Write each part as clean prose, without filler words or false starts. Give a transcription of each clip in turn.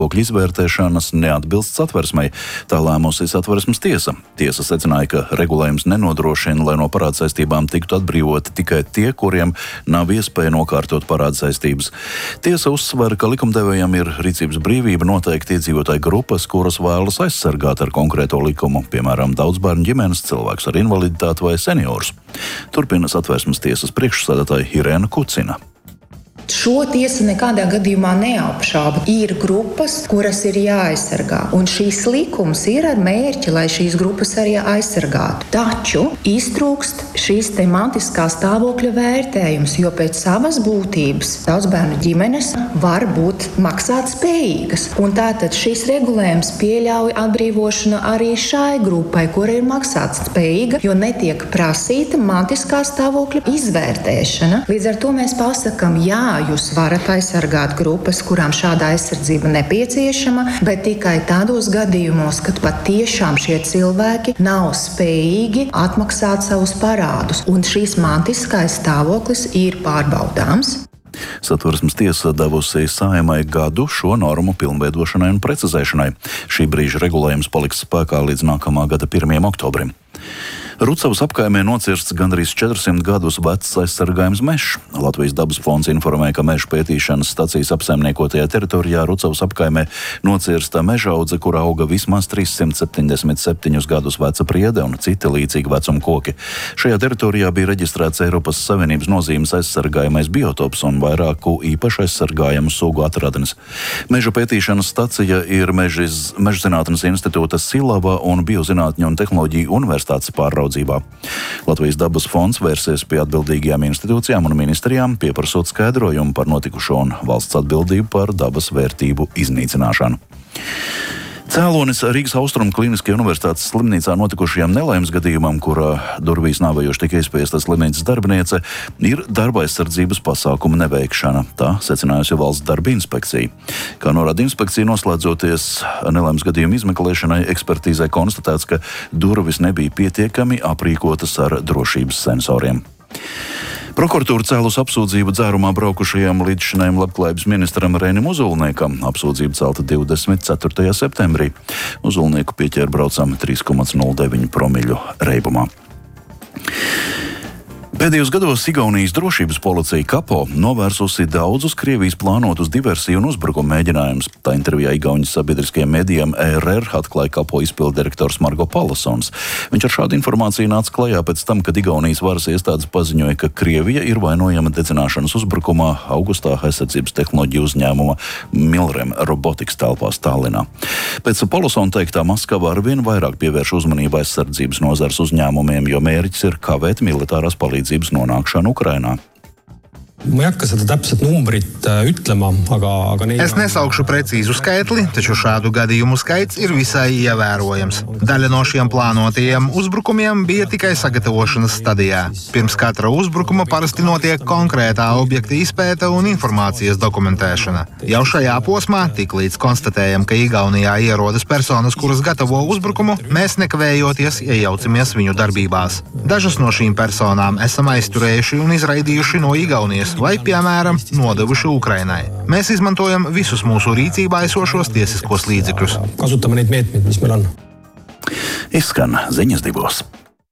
Izvērtēšanas neatbilst satversmei, tā lēmusi Satversmes tiesa. Tiesa secināja, ka regulējums nenodrošina, lai no parādsaistībām tiktu atbrīvoti tikai tie, kuriem nav iespēja nokārtot parādsaistības. Tiesa uzsver, ka likumdevējiem ir rīcības brīvība noteikt iedzīvotāju grupas, kuras vēlas aizsargāt ar konkrēto likumu, piemēram, daudzbērnu ģimenes, cilvēkus ar invaliditāti vai seniorus. Turpina Satversmes tiesas priekšsēdētāja Irēna Kucina. Šo tiesa nekādā gadījumā neapšauba. Ir grupas, kuras ir jāaizsargā, un šīs likums ir ar mērķi, lai šīs grupas arī aizsargātu. Taču iztrūkst šīs tematiskā stāvokļa vērtējums, jo pēc savas būtības daudzbērnu ģimenes var būt maksāt spējīgas. Un tātad šis regulējums pieļauj atbrīvošanu arī šai grupai, kura ir maksāt spējīga, jo netiek prasīta mantiskā stāvokļa izvērtēšana. Līdz ar to mēs pasakam, jā, jūs varat aizsargāt grupas, kurām šāda aizsardzība nepieciešama, bet tikai tādos gadījumos, kad patiešām šie cilvēki nav spējīgi atmaksāt savus parādus, un šīs mantiskais stāvoklis ir pārbaudāms. Satversmes tiesa devusi Saeimai gadu šo normu pilnveidošanai un precizēšanai. Šī brīža regulējums paliks spēkā līdz nākamā gada 1. oktobrim. Rucavas apkaimē nocirsts gandrīz 400 gadus vecs aizsargājums mežs. Latvijas dabas fonds informēja, ka meža pētīšanas stacijas apsaimniekotajā teritorijā Rucavas apkaimē nocirsta mežaudze, kur auga vismaz 377 gadus veca priede un citi līdzīgi vecuma koki. Šajā teritorijā bija reģistrēts Eiropas Savienības nozīmes aizsargājamais biotops un vairāku īpaši aizsargājamu sugu atradnes. Meža pētīšanas stacija ir Mežzinātnes institūta Silava un Biozinātņu un tehnoloģiju universitātes pārraudzībā. Latvijas dabas fonds vērsies pie atbildīgajām institūcijām un ministrijām, pieprasot skaidrojumu par notikušo un valsts atbildību par dabas vērtību iznīcināšanu. Cēlonis Rīgas Austrumu Kliniskajā universitātes slimnīcā notikušajam nelaimes gadījumam, kurā durvīs nāvējoši tika izspiesta slimnīcas darbiniece, ir darba aizsardzības pasākumu neveikšana. Tā secinājusi valsts darba inspekcija. Kā norāda inspekcija, noslēdzoties nelaimes gadījumu izmeklēšanai, ekspertīzē konstatēts, ka durvis nebija pietiekami aprīkotas ar drošības sensoriem. Prokuratūra cēlus apsūdzību dzērumā braukušajam līdzšinējam labklājības ministram Reinim Uzulniekam. Apsūdzība celta 24. septembrī. Uzulnieku pieķēra braucam 3,09 promīļu reibumā. Pēdējos gados Igaunijas drošības policija Kapo novērsusi daudzus Krievijas plānotus diversiju un uzbrukumu mēģinājumus. Tā intervijā Igaunijas sabiedriskajiem medijiem ERR atklāja Kapo izpilddirektors Margo Palasons. Viņš ar šādu informāciju nāca klajā pēc tam, kad Igaunijas varas iestādes paziņoja, ka Krievija ir vainojama dedzināšanas uzbrukumā augustā aizsardzības tehnoloģiju uzņēmuma Milrem Robotics telpā Tallinā. Pēc Palasona teiktā Maskava arvien vairāk pievērš uzmanību aizsardzības nozares uzņēmumiem, jo mērķis ir kavēt militārās palīdzības nonākšanu Ukrainā. Ma ei hakka seda täpset numbrit ütlema, aga neid... Es nesaukšu precīzu skaitli, taču šādu gadījumu skaits ir visai ievērojams. Daļa no šiem plānotajiem uzbrukumiem bija tikai sagatavošanas stadijā. Pirms katra uzbrukuma parasti notiek konkrētā objekta izpēta un informācijas dokumentēšana. Jau šajā posmā, tik līdz konstatējam, ka Igaunijā ierodas personas, kuras gatavo uzbrukumu, mēs nekavējoties iejaucamies viņu darbībās. Dažas no šīm personām esam aizturējuši un izraidījuši no Igaunijas, vai, piemēram, nodevuši Ukrainai. Mēs izmantojam visus mūsu rīcībā esošos tiesiskos līdzekļus. Kasutame neid meetmeid, mis meil on. Izskan ziņas 2.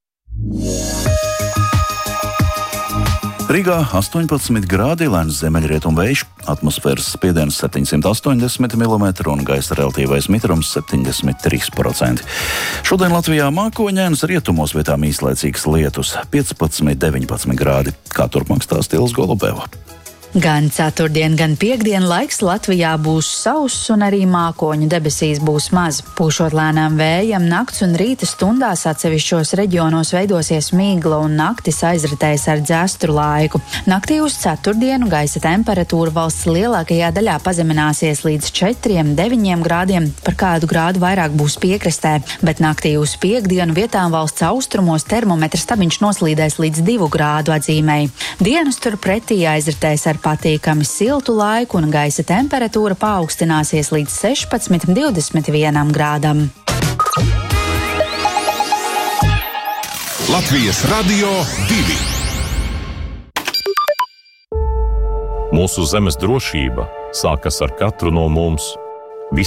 Rīgā 18 grādi, lēns ziemeļrietumu vējš, atmosfēras spiediens 780 mm un gaisa relatīvais mitrums 73%. Šodien Latvijā mākoņainas, rietumos vietām īslaicīgs lietus 15–19 grādi, kā turpmāk stāsta Ilze Golubeva. Gan ceturtdien, gan piekdien laiks Latvijā būs sauss un arī mākoņu debesīs būs maz. Pūšot lēnām vējam, nakts un rīta stundās atsevišķos reģionos veidosies mīgla un naktis aizritēs ar dzestru laiku. Naktī uz ceturtdienu gaisa temperatūra valsts lielākajā daļā pazemināsies līdz 4–9 grādiem, par kādu grādu vairāk būs piekrastē, bet naktī uz piekdienu vietām valsts austrumos termometra stabiņš noslīdēs līdz 2 grādu atzīmei. Dienas turpretī aizritēs ar patīkami siltu laiku un gaisa temperatūra paaugstināsies līdz 16–21 grādam. Latvijas Radio 2. Mūsu zemes drošība sākas ar katru no mums.